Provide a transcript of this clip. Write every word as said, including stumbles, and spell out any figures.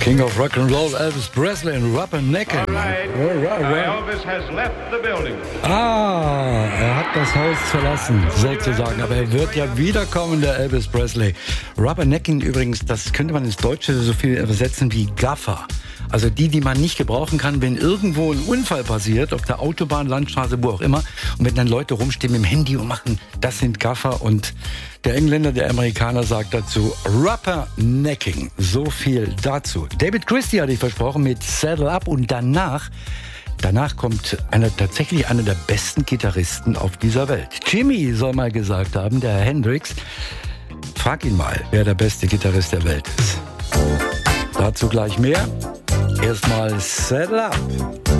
King of Rock and Roll, Elvis Presley und Rubbernecking. All right. Elvis has left the building. Ah, er hat das Haus verlassen, sozusagen. Aber er wird ja wiederkommen, der Elvis Presley. Rubbernecking übrigens, das könnte man ins Deutsche so viel übersetzen wie Gaffer. Also die, die man nicht gebrauchen kann, wenn irgendwo ein Unfall passiert, auf der Autobahn, Landstraße, wo auch immer. Und wenn dann Leute rumstehen mit dem Handy und machen, das sind Gaffer. Und der Engländer, der Amerikaner sagt dazu Rubbernecking. So viel dazu. David Christie hatte ich versprochen mit Saddle Up. Und danach, danach kommt einer, tatsächlich einer der besten Gitarristen auf dieser Welt. Jimmy soll mal gesagt haben, der Herr Hendrix. Frag ihn mal, wer der beste Gitarrist der Welt ist. Dazu gleich mehr. Erstmal Saddle Up.